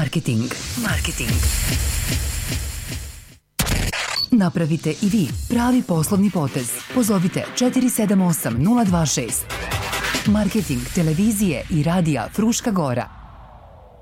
Marketing. Napravite i vi pravi poslovni potez. Pozovite 478 026. Marketing televizije i radija Fruška Gora.